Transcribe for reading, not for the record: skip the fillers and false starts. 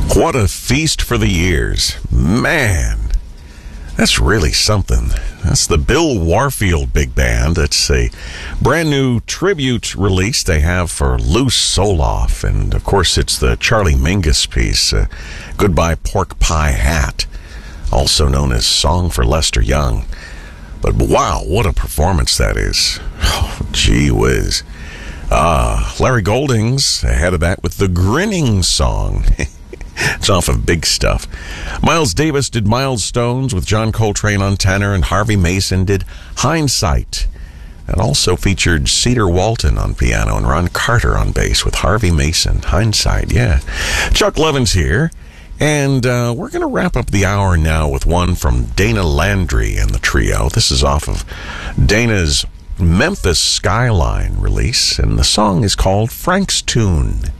What a feast for the ears. Man, that's really something. That's the Bill Warfield Big Band. It's a brand new tribute release they have for Lou Soloff. And, of course, it's the Charlie Mingus piece, Goodbye Pork Pie Hat, also known as Song for Lester Young. But, wow, what a performance that is. Oh, gee whiz. Larry Goldings ahead of that with the Grinning Song. It's off of Big Stuff. Miles Davis did Milestones with John Coltrane on tenor, and Harvey Mason did Hindsight. It also featured Cedar Walton on piano and Ron Carter on bass with Harvey Mason. Hindsight, yeah. Chuck Levin's here, and we're going to wrap up the hour now with one from Dana Landry and the trio. This is off of Dana's Memphis Skyline release, and the song is called Frank's Tune.